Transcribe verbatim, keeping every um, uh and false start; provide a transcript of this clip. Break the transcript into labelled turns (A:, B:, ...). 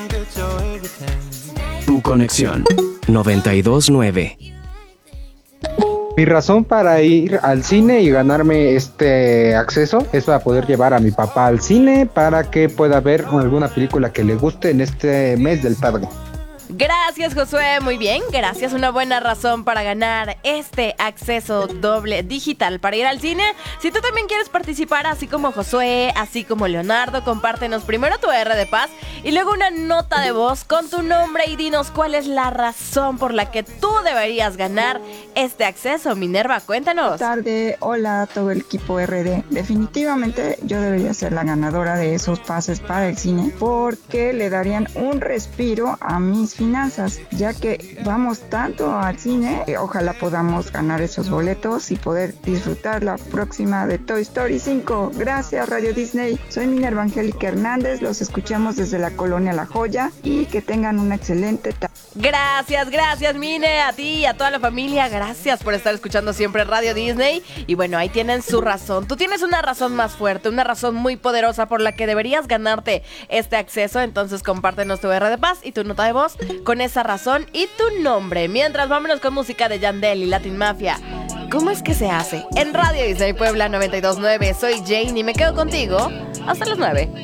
A: Tu conexión noventa y dos nueve.
B: Mi razón para ir al cine y ganarme este acceso es para poder llevar a mi papá al cine para que pueda ver alguna película que le guste en este mes del padre.
C: Gracias, Josué, muy bien, gracias, una buena razón para ganar este acceso doble digital para ir al cine. Si tú también quieres participar, así como Josué, así como Leonardo, compártenos primero tu R de paz y luego una nota de voz con tu nombre y dinos cuál es la razón por la que tú deberías ganar este acceso. Minerva, cuéntanos.
D: Buenas tardes, hola a todo el equipo R D. Definitivamente yo debería ser la ganadora de esos pases para el cine porque le darían un respiro a mis finanzas, ya que vamos tanto al cine, que ojalá podamos ganar esos boletos y poder disfrutar la próxima de Toy Story cinco. Gracias, Radio Disney. Soy Minerva Angélica Hernández, los escuchamos desde la colonia La Joya y que tengan una excelente tarde.
C: Gracias, gracias, Mine, a ti y a toda la familia, gracias por estar escuchando siempre Radio Disney. Y bueno, ahí tienen su razón. Tú tienes una razón más fuerte, una razón muy poderosa por la que deberías ganarte este acceso, entonces compártenos tu R de paz y tu nota de voz con esa razón y tu nombre. Mientras, vámonos con música de Yandel y Latin Mafia. ¿Cómo es que se hace? En Radio Disney Puebla noventa y dos nueve. Soy Jane y me quedo contigo hasta las nueve.